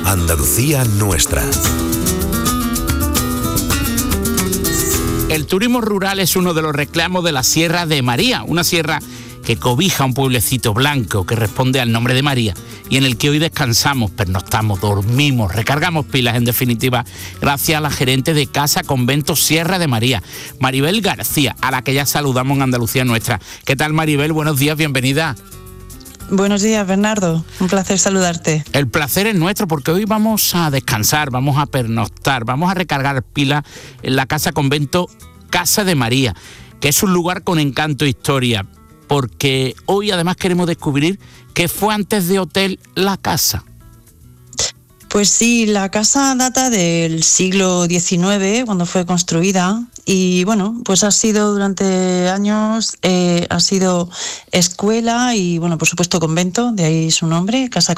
Andalucía nuestra. El turismo rural es uno de los reclamos de la Sierra de María, una sierra que cobija un pueblecito blanco que responde al nombre de María y en el que hoy descansamos, pernoctamos, dormimos, recargamos pilas, en definitiva, gracias a la gerente de Casa Convento Sierra de María, Maribel García, a la que ya saludamos en Andalucía nuestra. ¿Qué tal, Maribel? Buenos días, bienvenida. Buenos días, Bernardo. Un placer saludarte. El placer es nuestro porque hoy vamos a descansar, vamos a pernoctar, vamos a recargar pilas en la Casa Convento Casa de María, que es un lugar con encanto e historia, porque hoy además queremos descubrir qué fue antes de hotel la casa. Pues sí, la casa data del siglo XIX, cuando fue construida, y bueno, pues ha sido durante años, ha sido escuela y bueno, por supuesto convento, de ahí su nombre, Casa